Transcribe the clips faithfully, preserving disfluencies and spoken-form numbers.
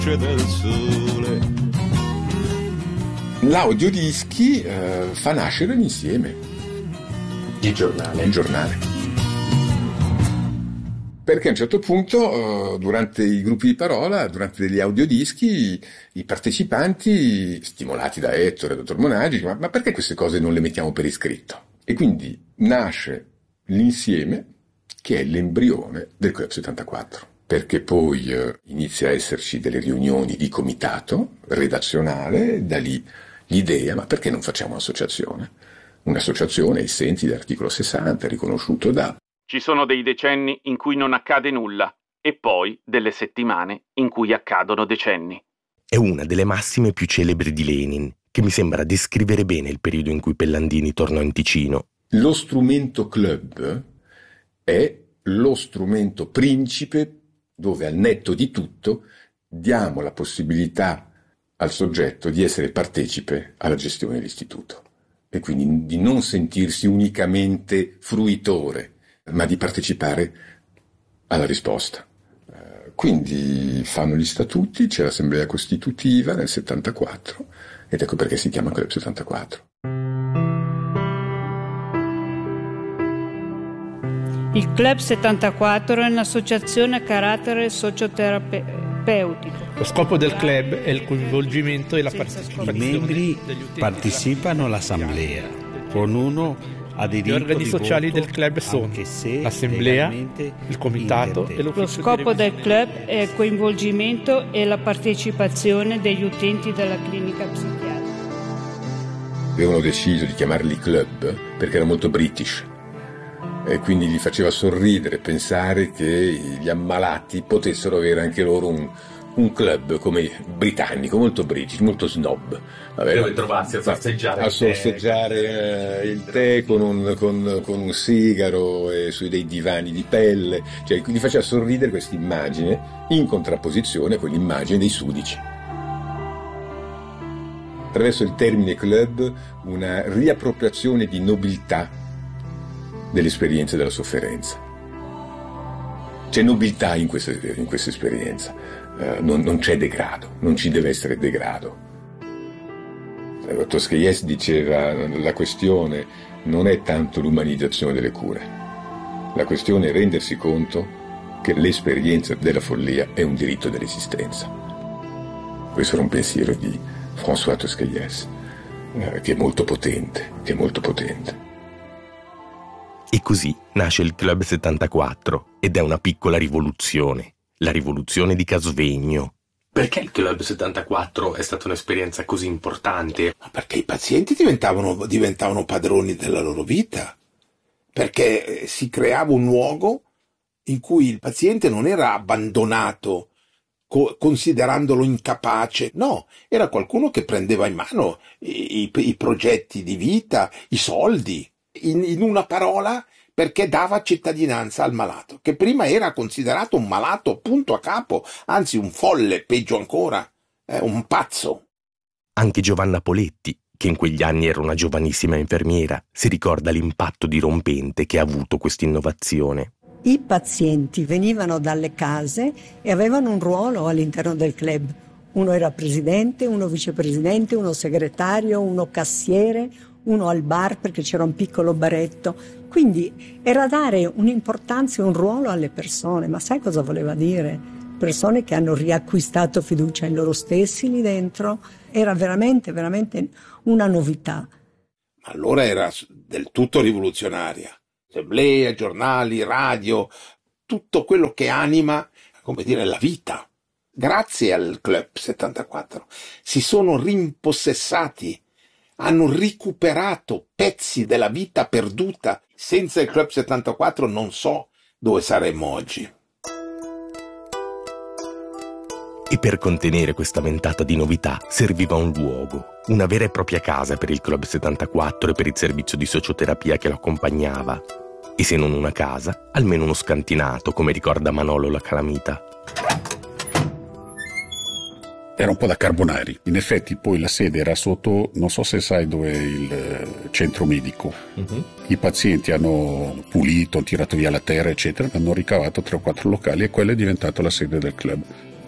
del sole. L'audiodischi eh, fa nascere l'insieme. Il giornale. Il giornale. Perché a un certo punto, eh, durante i gruppi di parola, durante degli audiodischi, i partecipanti, stimolati da Ettore e dottor Monaggi, dicono: ma, ma perché queste cose non le mettiamo per iscritto? E quindi nasce l'insieme, che è l'embrione del Club settantaquattro. Perché poi eh, inizia a esserci delle riunioni di comitato redazionale, da lì l'idea: ma perché non facciamo un'associazione? Un'associazione ai sensi dell'articolo sessanta, riconosciuto da... Ci sono dei decenni in cui non accade nulla e poi delle settimane in cui accadono decenni. È una delle massime più celebri di Lenin, che mi sembra descrivere bene il periodo in cui Pellandini tornò in Ticino. Lo strumento club è lo strumento principe dove, al netto di tutto, diamo la possibilità al soggetto di essere partecipe alla gestione dell'istituto e quindi di non sentirsi unicamente fruitore, ma di partecipare alla risposta. Quindi fanno gli statuti, c'è l'assemblea costitutiva nel settantaquattro ed ecco perché si chiama Club settantaquattro. Il Club settantaquattro è un'associazione a carattere socioterapeutico. Lo scopo del club è il coinvolgimento e la partecipazione. I membri partecipano all'assemblea, con uno ha diritto. Gli organi sociali del club sono l'assemblea, il comitato e l'ufficio. Lo scopo del club è il coinvolgimento e la partecipazione degli utenti della clinica psichiatrica. Avevano deciso di chiamarli club perché era molto british. E quindi gli faceva sorridere pensare che gli ammalati potessero avere anche loro un, un club come britannico, molto british, molto snob. Dove trovarsi a sorseggiare a sorseggiare eh, il tè con un, con, con un sigaro e su dei divani di pelle, cioè gli faceva sorridere questa immagine in contrapposizione con l'immagine dei sudici. Attraverso il termine club una riappropriazione di nobiltà dell'esperienza della sofferenza. C'è nobiltà in questa, in questa esperienza, uh, non, non c'è degrado, non ci deve essere degrado. Uh, Tosquelles diceva: la questione non è tanto l'umanizzazione delle cure, la questione è rendersi conto che l'esperienza della follia è un diritto dell'esistenza. Questo era un pensiero di François Tosquelles, uh, che è molto potente, che è molto potente. E così nasce il Club settantaquattro ed è una piccola rivoluzione, la rivoluzione di Casvegno. Perché il Club settantaquattro è stata un'esperienza così importante? Perché i pazienti diventavano, diventavano padroni della loro vita, perché si creava un luogo in cui il paziente non era abbandonato co- considerandolo incapace, no, era qualcuno che prendeva in mano i, i, i progetti di vita, i soldi. In, in una parola, perché dava cittadinanza al malato, che prima era considerato un malato punto a capo, anzi un folle, peggio ancora, eh, un pazzo. Anche Giovanna Poletti, che in quegli anni era una giovanissima infermiera, si ricorda l'impatto dirompente che ha avuto questa innovazione. I pazienti venivano dalle case e avevano un ruolo all'interno del club. Uno era presidente, uno vicepresidente, uno segretario, uno cassiere, uno al bar perché c'era un piccolo baretto. Quindi era dare un'importanza e un ruolo alle persone. Ma sai cosa voleva dire? Persone che hanno riacquistato fiducia in loro stessi lì dentro. Era veramente, veramente una novità. Ma allora era del tutto rivoluzionaria. Assemblea, giornali, radio, tutto quello che anima, come dire, la vita. Grazie al Club settantaquattro si sono rimpossessati, hanno recuperato pezzi della vita perduta. Senza il Club settantaquattro non so dove saremmo oggi. E per contenere questa ventata di novità serviva un luogo, una vera e propria casa per il Club settantaquattro e per il servizio di socioterapia che lo accompagnava. E se non una casa, almeno uno scantinato, come ricorda Manolo la Calamita. Era un po' da Carbonari. In effetti poi la sede era sotto, non so se sai dove è il centro medico. Uh-huh. I pazienti hanno pulito, tirato via la terra, eccetera, hanno ricavato tre o quattro locali e quella è diventata la sede del club.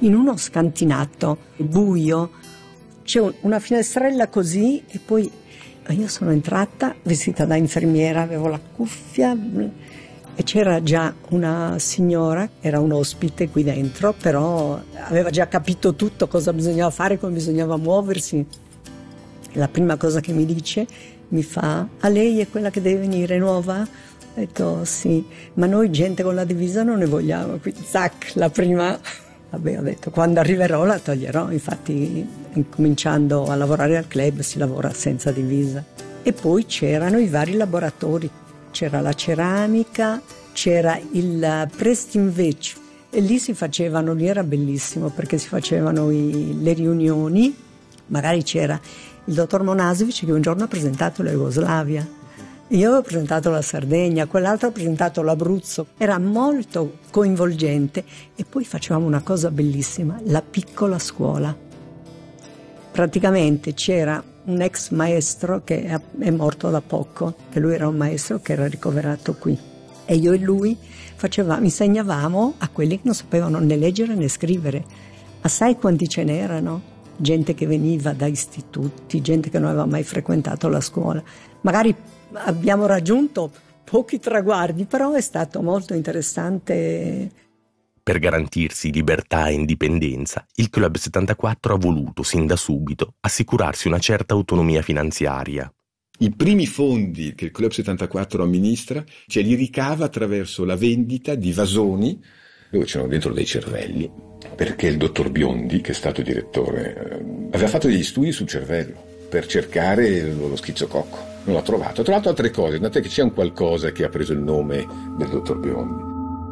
in uno scantinato buio, c'è una finestrella così, e poi io sono entrata vestita da infermiera, avevo la cuffia e c'era già una signora, era un ospite qui dentro, però aveva già capito tutto, cosa bisognava fare, come bisognava muoversi. La prima cosa che mi dice, mi fa: a lei è quella che deve venire nuova? Ho detto sì, ma noi gente con la divisa non ne vogliamo, quindi zac, la prima. Vabbè, ho detto quando arriverò la toglierò, infatti cominciando a lavorare al club si lavora senza divisa. E poi c'erano i vari laboratori, c'era la ceramica, c'era il Prestinvec, e lì si facevano, lì era bellissimo perché si facevano i, le riunioni, magari c'era il dottor Monasevic che un giorno ha presentato la Jugoslavia. Io avevo presentato la Sardegna, quell'altro ha presentato l'Abruzzo, era molto coinvolgente. E poi facevamo una cosa bellissima, la piccola scuola. Praticamente c'era un ex maestro che è morto da poco, che lui era un maestro che era ricoverato qui, e io e lui facevamo, insegnavamo a quelli che non sapevano né leggere né scrivere. Ma sai quanti ce n'erano? Gente che veniva da istituti, gente che non aveva mai frequentato la scuola. Magari abbiamo raggiunto pochi traguardi, però è stato molto interessante. Per garantirsi libertà e indipendenza, il Club settantaquattro ha voluto, sin da subito, assicurarsi una certa autonomia finanziaria. I primi fondi che il Club settantaquattro amministra, cioè li ricava attraverso la vendita di vasoni dove c'erano dentro dei cervelli, perché il dottor Biondi, che è stato direttore, aveva fatto degli studi sul cervello per cercare lo schizococco. Non l'ha trovato, ha trovato altre cose, notate che c'è un qualcosa che ha preso il nome del dottor Biondi.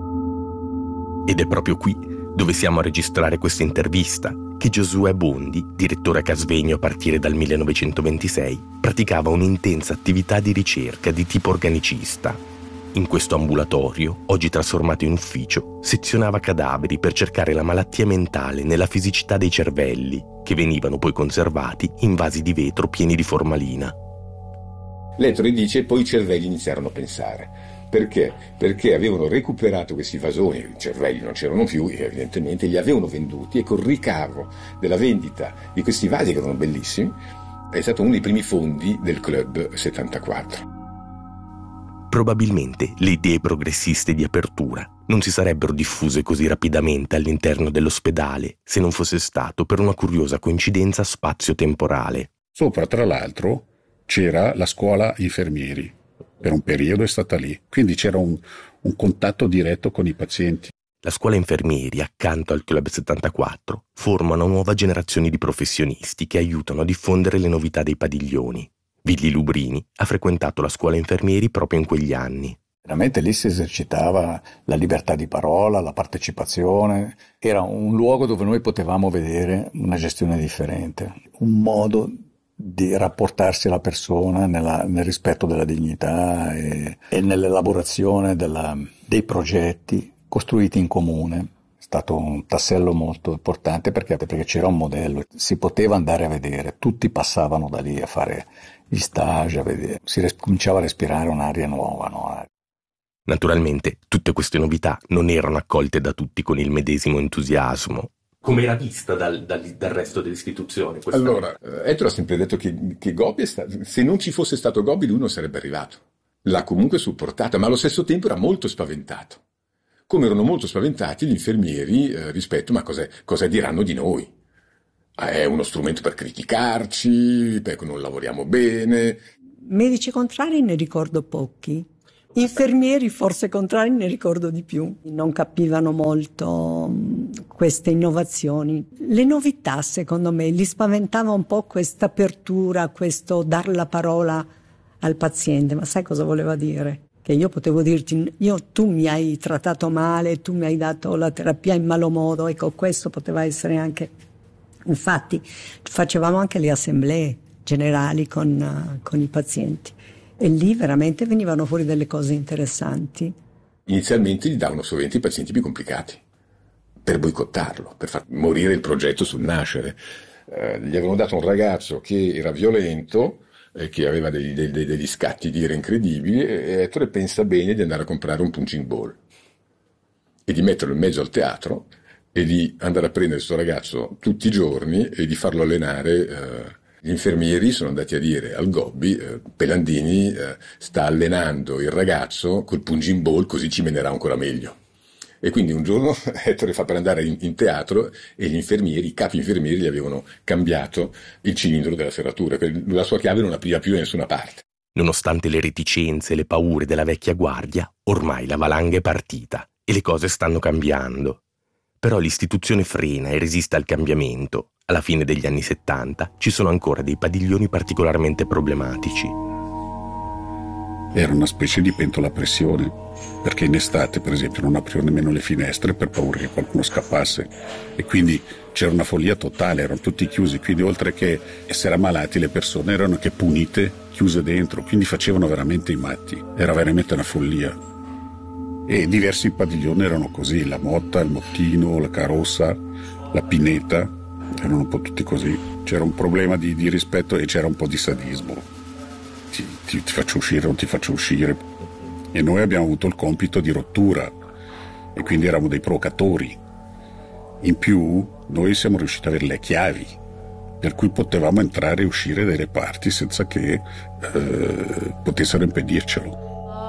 Ed è proprio qui, dove siamo a registrare questa intervista, che Giosuè Bondi, direttore a Casvegno a partire dal millenovecentoventisei, praticava un'intensa attività di ricerca di tipo organicista. In questo ambulatorio, oggi trasformato in ufficio, sezionava cadaveri per cercare la malattia mentale nella fisicità dei cervelli, che venivano poi conservati in vasi di vetro pieni di formalina. L'Ettore dice poi i cervelli iniziarono a pensare. Perché? Perché avevano recuperato questi vasoni, i cervelli non c'erano più, evidentemente, li avevano venduti, e col ricavo della vendita di questi vasi, che erano bellissimi, è stato uno dei primi fondi del Club settantaquattro. Probabilmente le idee progressiste di apertura non si sarebbero diffuse così rapidamente all'interno dell'ospedale se non fosse stato per una curiosa coincidenza spazio-temporale. Sopra, tra l'altro, c'era la scuola infermieri, per un periodo è stata lì, quindi c'era un, un contatto diretto con i pazienti. La scuola infermieri, accanto al Club settantaquattro, forma una nuova generazione di professionisti che aiutano a diffondere le novità dei padiglioni. Villi Lubrini ha frequentato la scuola infermieri proprio in quegli anni. Veramente lì si esercitava la libertà di parola, la partecipazione, era un luogo dove noi potevamo vedere una gestione differente, un modo di rapportarsi alla persona nella, nel rispetto della dignità e, e nell'elaborazione della, dei progetti costruiti in comune. È stato un tassello molto importante perché, perché c'era un modello, si poteva andare a vedere, tutti passavano da lì a fare gli stage, a vedere, si res- cominciava a respirare un'aria nuova, no? Naturalmente tutte queste novità non erano accolte da tutti con il medesimo entusiasmo. Come era vista dal, dal, dal resto dell'istituzione? Allora, Ettore ha sempre detto che, che Gobbi, è stato, se non ci fosse stato Gobbi, lui non sarebbe arrivato. L'ha comunque supportata, ma allo stesso tempo era molto spaventato. Come erano molto spaventati gli infermieri eh, rispetto a cosa, cosa diranno di noi. Ah, è uno strumento per criticarci, perché non lavoriamo bene. Medici contrari ne ricordo pochi. Infermieri forse contrari ne ricordo di più. Non capivano molto mh, queste innovazioni. Le novità, secondo me, li spaventava un po' questa apertura, questo dar la parola al paziente. Ma sai cosa voleva dire? Che io potevo dirti, io, tu mi hai trattato male, tu mi hai dato la terapia in malo modo. Ecco, questo poteva essere anche... Infatti facevamo anche le assemblee generali con, uh, con i pazienti. E lì veramente venivano fuori delle cose interessanti. Inizialmente gli davano sovente i pazienti più complicati, per boicottarlo, per far morire il progetto sul nascere. Eh, gli avevano dato un ragazzo che era violento, eh, che aveva dei, dei, degli scatti di ira incredibili, e Ettore pensa bene di andare a comprare un punching ball e di metterlo in mezzo al teatro e di andare a prendere questo ragazzo tutti i giorni e di farlo allenare. Eh, gli infermieri sono andati a dire al Gobbi, eh, Pelandini eh, sta allenando il ragazzo col punching ball, così ci menerà ancora meglio. E quindi un giorno Ettore fa per andare in, in teatro e gli infermieri, i capi infermieri gli avevano cambiato il cilindro della serratura, la sua chiave non apriva più da nessuna parte. Nonostante le reticenze e le paure della vecchia guardia, ormai la valanga è partita e le cose stanno cambiando. Però l'istituzione frena e resiste al cambiamento. Alla fine degli anni settanta ci sono ancora dei padiglioni particolarmente problematici. Era una specie di pentola a pressione, perché in estate, per esempio, non aprivo nemmeno le finestre per paura che qualcuno scappasse. E quindi c'era una follia totale, erano tutti chiusi. Quindi oltre che essere ammalati, le persone erano anche punite, chiuse dentro. Quindi facevano veramente i matti. Era veramente una follia. E diversi padiglioni erano così, la Motta, il Mottino, la Carossa, la Pineta. Erano un po' tutti così, c'era un problema di, di rispetto e c'era un po' di sadismo, ti, ti, ti faccio uscire, non ti faccio uscire, e noi abbiamo avuto il compito di rottura e quindi eravamo dei provocatori. In più noi siamo riusciti ad avere le chiavi, per cui potevamo entrare e uscire dai reparti senza che eh, potessero impedircelo.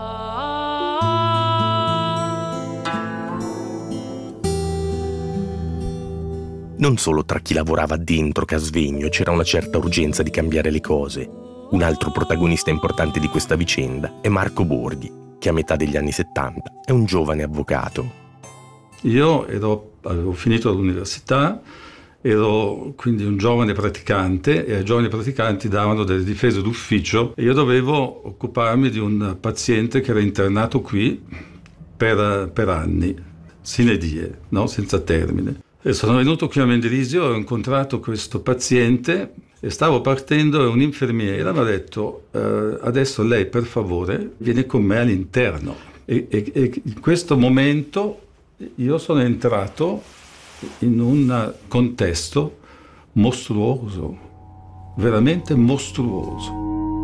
Non solo tra chi lavorava dentro Casvegno c'era una certa urgenza di cambiare le cose. Un altro protagonista importante di questa vicenda è Marco Borghi, che a metà degli anni settanta è un giovane avvocato. Io ero, avevo finito l'università, ero quindi un giovane praticante e ai giovani praticanti davano delle difese d'ufficio e io dovevo occuparmi di un paziente che era internato qui per, per anni, sine die, no? Senza termine. E sono venuto qui a Mendrisio, ho incontrato questo paziente e stavo partendo e un'infermiera mi ha detto eh, adesso lei per favore viene con me all'interno. E, e, e in questo momento io sono entrato in un contesto mostruoso, veramente mostruoso.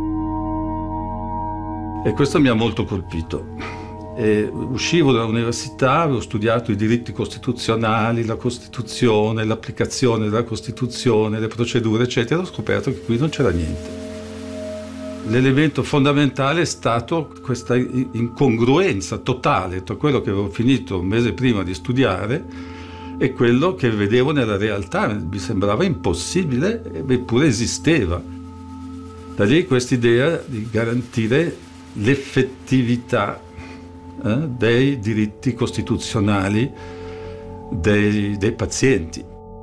E questo mi ha molto colpito. E uscivo dall'università, avevo studiato i diritti costituzionali, la Costituzione, l'applicazione della Costituzione, le procedure, eccetera. Ho scoperto che qui non c'era niente. L'elemento fondamentale è stato questa incongruenza totale tra quello che avevo finito un mese prima di studiare e quello che vedevo nella realtà. Mi sembrava impossibile, eppure esisteva. Da lì questa idea di garantire l'effettività Eh, dei diritti costituzionali dei, dei pazienti,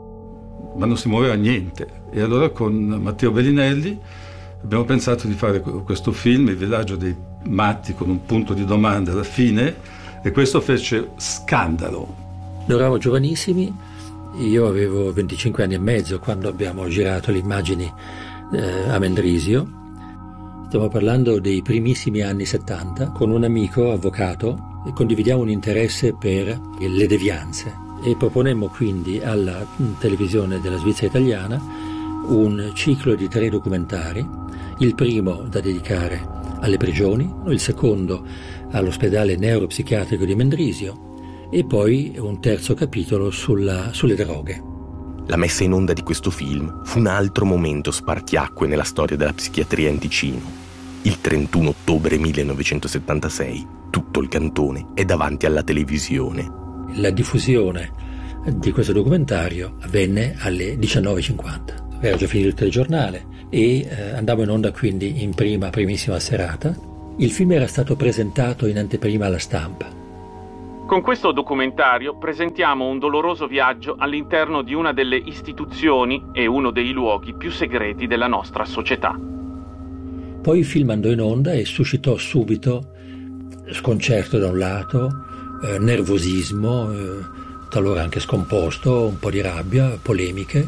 ma non si muoveva niente. E allora con Matteo Bellinelli abbiamo pensato di fare questo film, Il villaggio dei matti, con un punto di domanda alla fine, e questo fece scandalo. Noi eravamo giovanissimi, io avevo venticinque anni e mezzo quando abbiamo girato le immagini eh, a Mendrisio. Stiamo parlando dei primissimi anni settanta, con un amico avvocato e condividiamo un interesse per le devianze e proponemmo quindi alla televisione della Svizzera italiana un ciclo di tre documentari, il primo da dedicare alle prigioni, il secondo all'ospedale neuropsichiatrico di Mendrisio e poi un terzo capitolo sulla, sulle droghe. La messa in onda di questo film fu un altro momento spartiacque nella storia della psichiatria in Ticino. Il trentuno ottobre millenovecentosettantasei tutto il cantone è davanti alla televisione. La diffusione di questo documentario avvenne alle diciannove e cinquanta. Era già finito il telegiornale e eh, andavo in onda quindi in prima, primissima serata. Il film era stato presentato in anteprima alla stampa. Con questo documentario presentiamo un doloroso viaggio all'interno di una delle istituzioni e uno dei luoghi più segreti della nostra società. Poi il film andò in onda e suscitò subito sconcerto da un lato, eh, nervosismo, eh, talora anche scomposto, un po' di rabbia, polemiche.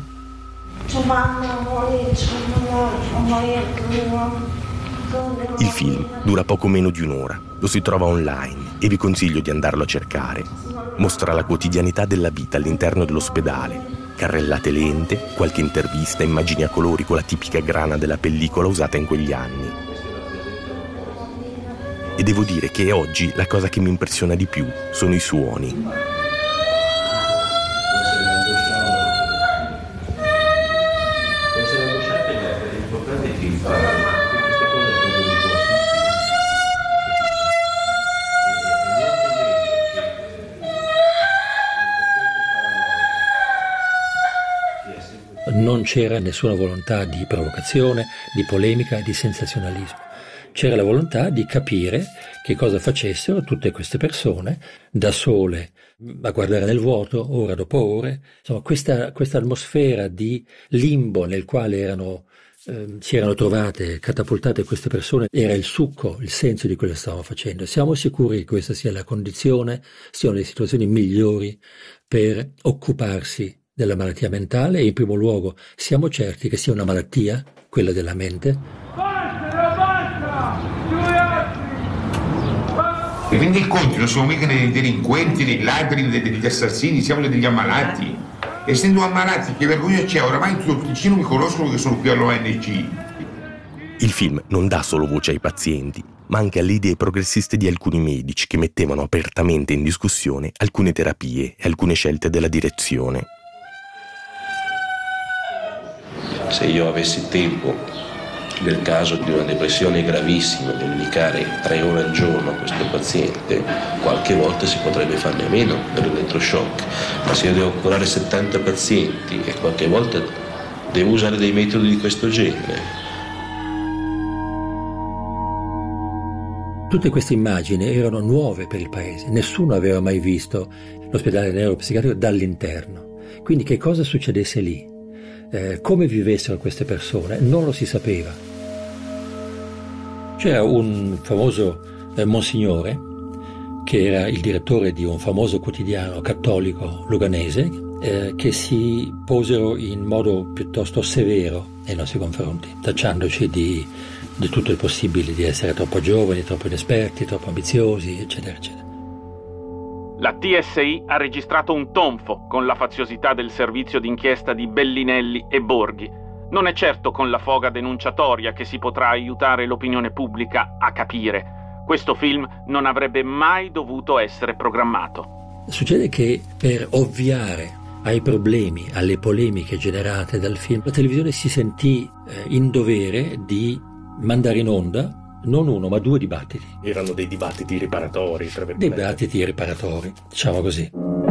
Il film dura poco meno di un'ora, lo si trova online e vi consiglio di andarlo a cercare. Mostra la quotidianità della vita all'interno dell'ospedale, carrellate lente, qualche intervista, immagini a colori con la tipica grana della pellicola usata in quegli anni. E devo dire che oggi la cosa che mi impressiona di più sono i suoni. Non c'era nessuna volontà di provocazione, di polemica, di sensazionalismo. C'era la volontà di capire che cosa facessero tutte queste persone da sole, a guardare nel vuoto, ora dopo ore. Insomma, questa, questa atmosfera di limbo nel quale erano, eh, si erano trovate, catapultate queste persone, era il succo, il senso di quello che stavamo facendo. Siamo sicuri che questa sia la condizione, siano le situazioni migliori per occuparsi della malattia mentale, e in primo luogo siamo certi che sia una malattia, quella della mente. E rendi il conto, non siamo mica dei delinquenti, dei ladri, degli assassini, siamo degli ammalati. Essendo ammalati, che vergogna c'è? Oramai tutto il Ticino mi conoscono che sono qui all'O N G. Il film non dà solo voce ai pazienti, ma anche alle idee progressiste di alcuni medici che mettevano apertamente in discussione alcune terapie e alcune scelte della direzione. Se io avessi tempo, nel caso di una depressione gravissima, di dedicare tre ore al giorno a questo paziente, qualche volta si potrebbe farne a meno dell'elettroshock, ma se io devo curare settanta pazienti e qualche volta devo usare dei metodi di questo genere. Tutte queste immagini erano nuove per il paese, nessuno aveva mai visto l'ospedale neuropsichiatrico dall'interno, quindi che cosa succedesse lì? Eh, come vivessero queste persone non lo si sapeva. C'era un famoso eh, monsignore che era il direttore di un famoso quotidiano cattolico luganese eh, che si posero in modo piuttosto severo nei nostri confronti, tacciandoci di, di tutto il possibile, di essere troppo giovani, troppo inesperti, troppo ambiziosi, eccetera, eccetera. La T S I ha registrato un tonfo con la faziosità del servizio d'inchiesta di Bellinelli e Borghi. Non è certo con la foga denunciatoria che si potrà aiutare l'opinione pubblica a capire. Questo film non avrebbe mai dovuto essere programmato. Succede che per ovviare ai problemi, alle polemiche generate dal film, la televisione si sentì eh, in dovere di mandare in onda non uno, ma due dibattiti. Erano dei dibattiti riparatori, tra virgolette. Dibattiti riparatori, diciamo così.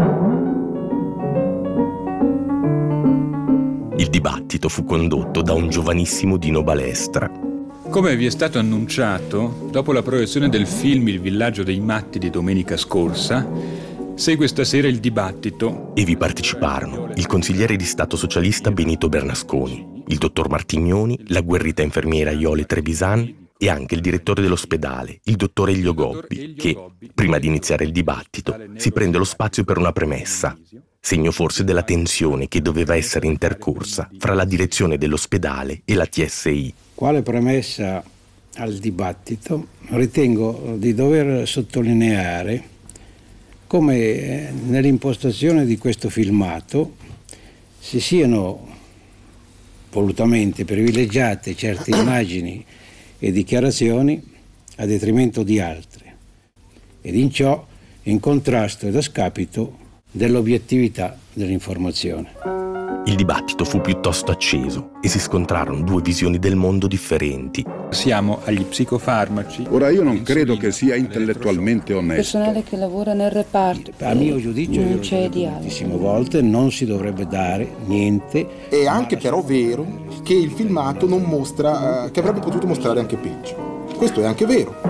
Il dibattito fu condotto da un giovanissimo Dino Balestra. Come vi è stato annunciato, dopo la proiezione del film Il villaggio dei matti di domenica scorsa, segue stasera il dibattito. E vi parteciparono il consigliere di Stato socialista Benito Bernasconi, il dottor Martignoni, la guerrita infermiera Iole Trevisan e anche il direttore dell'ospedale, il dottor Elio Gobbi, che, prima di iniziare il dibattito, si prende lo spazio per una premessa, segno forse della tensione che doveva essere intercorsa fra la direzione dell'ospedale e la T S I. Quale premessa al dibattito, ritengo di dover sottolineare come nell'impostazione di questo filmato si siano volutamente privilegiate certe immagini e dichiarazioni a detrimento di altre, ed in ciò in contrasto ed a scapito dell'obiettività dell'informazione. Il dibattito fu piuttosto acceso e si scontrarono due visioni del mondo differenti. Siamo agli psicofarmaci. Ora io non credo che sia intellettualmente onesto. Il personale che lavora nel reparto. A mio giudizio, non c'è dialogo. Tantissime volte non si dovrebbe dare niente. È anche però vero che il filmato non mostra, eh, che avrebbe potuto mostrare anche peggio. Questo è anche vero.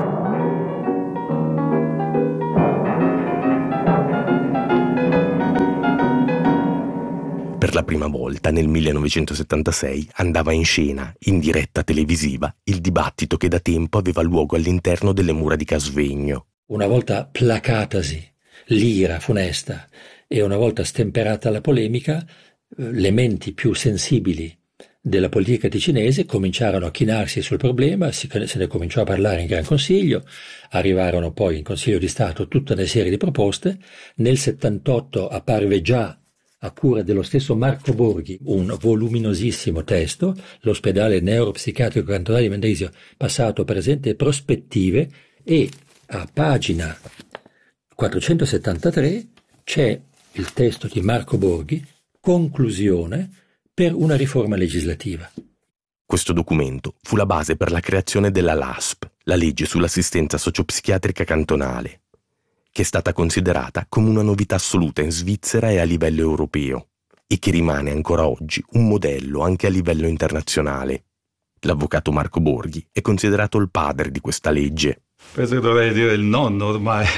Per la prima volta nel millenovecentosettantasei andava in scena, in diretta televisiva, il dibattito che da tempo aveva luogo all'interno delle mura di Casvegno. Una volta placatasi l'ira funesta e una volta stemperata la polemica, le menti più sensibili della politica ticinese cominciarono a chinarsi sul problema, se ne cominciò a parlare in Gran Consiglio, arrivarono poi in Consiglio di Stato tutta una serie di proposte. Nel settantotto apparve già, a cura dello stesso Marco Borghi, un voluminosissimo testo, l'ospedale neuropsichiatrico cantonale di Mendrisio, passato, presente e prospettive, e a pagina quattrocentosettantatré c'è il testo di Marco Borghi, conclusione per una riforma legislativa. Questo documento fu la base per la creazione della L A S P, la legge sull'assistenza sociopsichiatrica cantonale, che è stata considerata come una novità assoluta in Svizzera e a livello europeo. e che rimane ancora oggi un modello anche a livello internazionale. L'avvocato Marco Borghi è considerato il padre di questa legge. Penso che dovrei dire il nonno ormai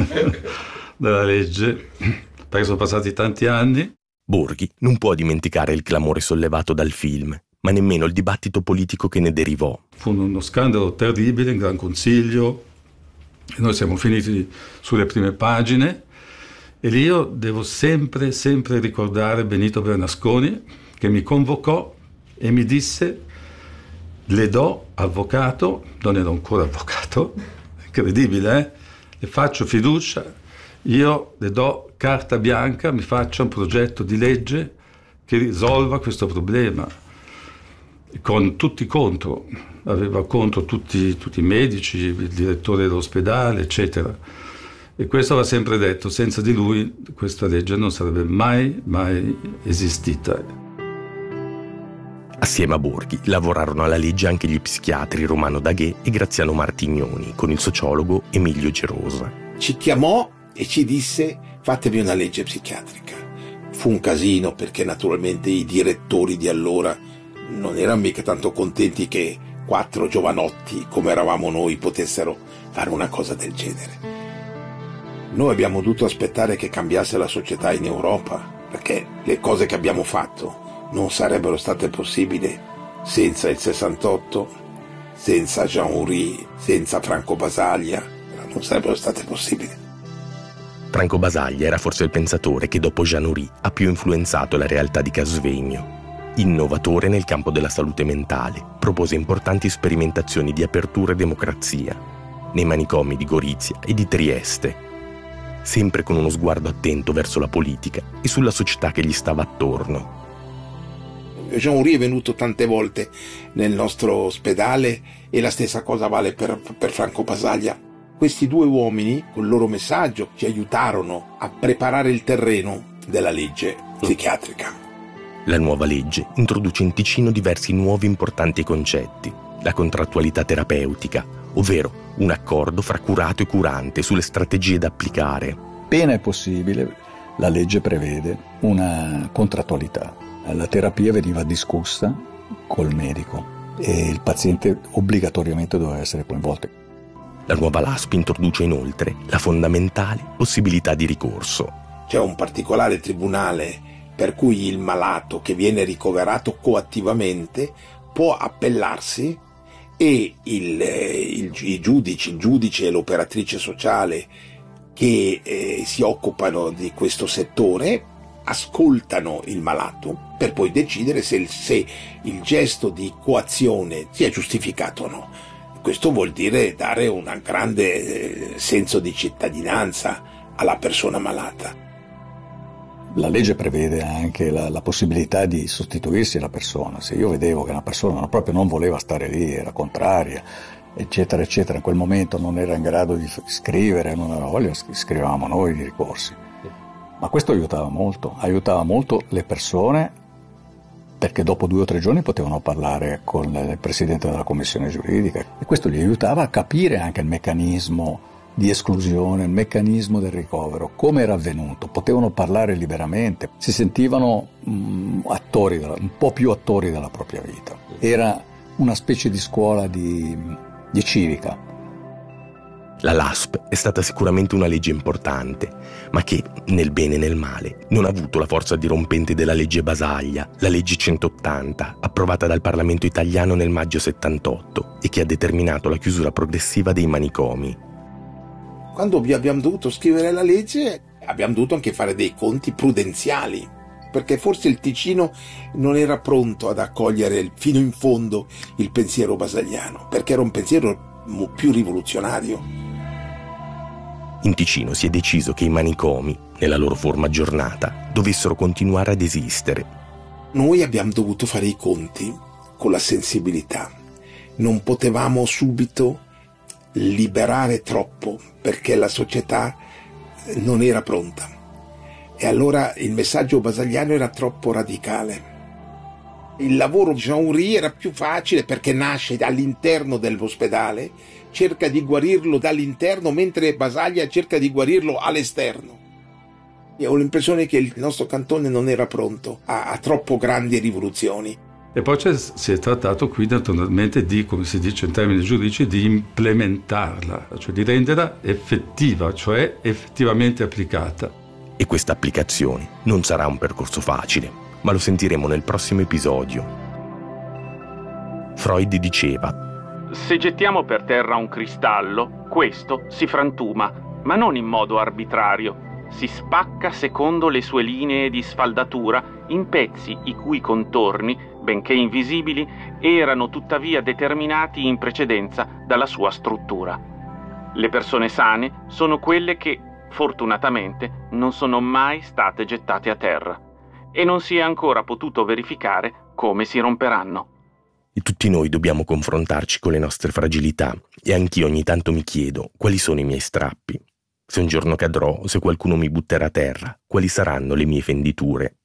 della legge, perché sono passati tanti anni. Borghi non può dimenticare il clamore sollevato dal film, ma nemmeno il dibattito politico che ne derivò. Fu uno scandalo terribile in Gran Consiglio, e noi siamo finiti sulle prime pagine, e lì io devo sempre, sempre ricordare Benito Bernasconi, che mi convocò e mi disse: le do avvocato, non ero ancora avvocato, incredibile, eh? Le faccio fiducia, io le do carta bianca, mi faccia un progetto di legge che risolva questo problema, con tutti contro, aveva contro tutti, tutti i medici, il direttore dell'ospedale, eccetera. E questo va sempre detto, senza di lui questa legge non sarebbe mai, mai esistita. Assieme a Borghi lavorarono alla legge anche gli psichiatri Romano Daguet e Graziano Martignoni con il sociologo Emilio Gerosa. Ci chiamò e ci disse: fatevi una legge psichiatrica. Fu un casino, perché naturalmente i direttori di allora non erano mica tanto contenti che quattro giovanotti come eravamo noi potessero fare una cosa del genere. Noi abbiamo dovuto aspettare che cambiasse la società in Europa, perché le cose che abbiamo fatto non sarebbero state possibili senza il sessantotto, senza Jean Houry, senza Franco Basaglia, non sarebbero state possibili. Franco Basaglia era forse il pensatore che dopo Jean Houry ha più influenzato la realtà di Casvegno. Innovatore nel campo della salute mentale, propose importanti sperimentazioni di apertura e democrazia nei manicomi di Gorizia e di Trieste, sempre con uno sguardo attento verso la politica e sulla società che gli stava attorno. Jean Houry è venuto tante volte nel nostro ospedale e la stessa cosa vale per, per Franco Basaglia. Questi due uomini, col loro messaggio, ci aiutarono a preparare il terreno della legge psichiatrica. La nuova legge introduce in Ticino diversi nuovi importanti concetti: la contrattualità terapeutica, ovvero un accordo fra curato e curante sulle strategie da applicare. Appena è possibile, la legge prevede una contrattualità. La terapia veniva discussa col medico e il paziente obbligatoriamente doveva essere coinvolto. La nuova L A S P introduce inoltre la fondamentale possibilità di ricorso. C'è un particolare tribunale per cui il malato che viene ricoverato coattivamente può appellarsi e il, il, i giudici, il giudice e l'operatrice sociale che eh, si occupano di questo settore ascoltano il malato per poi decidere se il, se il gesto di coazione sia giustificato o no. Questo vuol dire dare un grande senso di cittadinanza alla persona malata. La legge prevede anche la, la possibilità di sostituirsi alla persona. Se io vedevo che una persona proprio non voleva stare lì, era contraria, eccetera, eccetera, in quel momento non era in grado di scrivere, non aveva voglia, scrivevamo noi i ricorsi. Ma questo aiutava molto, aiutava molto le persone, perché dopo due o tre giorni potevano parlare con il presidente della commissione giuridica e questo li aiutava a capire anche il meccanismo di esclusione, il meccanismo del ricovero, come era avvenuto, potevano parlare liberamente, si sentivano mh, attori, della, un po' più attori della propria vita. Era una specie di scuola di, di civica. La L A S P è stata sicuramente una legge importante, ma che, nel bene e nel male, non ha avuto la forza dirompente della legge Basaglia, la legge centottanta, approvata dal Parlamento italiano nel maggio settantotto e che ha determinato la chiusura progressiva dei manicomi. Quando abbiamo dovuto scrivere la legge, abbiamo dovuto anche fare dei conti prudenziali, perché forse il Ticino non era pronto ad accogliere fino in fondo il pensiero basagliano, perché era un pensiero più rivoluzionario. In Ticino si è deciso che i manicomi, nella loro forma aggiornata, dovessero continuare ad esistere. Noi abbiamo dovuto fare i conti con la sensibilità. Non potevamo subito liberare troppo, perché la società non era pronta. E allora il messaggio basagliano era troppo radicale. Il lavoro di Jean Houry era più facile perché nasce all'interno dell'ospedale, cerca di guarirlo dall'interno, mentre Basaglia cerca di guarirlo all'esterno. Io ho l'impressione che il nostro cantone non era pronto a, a troppo grandi rivoluzioni. E poi si è trattato qui naturalmente di, come si dice in termini giuridici, di implementarla, cioè di renderla effettiva, cioè effettivamente applicata. E questa applicazione non sarà un percorso facile, ma lo sentiremo nel prossimo episodio. Freud diceva: se gettiamo per terra un cristallo, questo si frantuma, ma non in modo arbitrario. Si spacca secondo le sue linee di sfaldatura in pezzi i cui contorni, benché invisibili, erano tuttavia determinati in precedenza dalla sua struttura. Le persone sane sono quelle che, fortunatamente, non sono mai state gettate a terra e non si è ancora potuto verificare come si romperanno. E tutti noi dobbiamo confrontarci con le nostre fragilità, e anch'io ogni tanto mi chiedo quali sono i miei strappi. Se un giorno cadrò o se qualcuno mi butterà a terra, quali saranno le mie fenditure?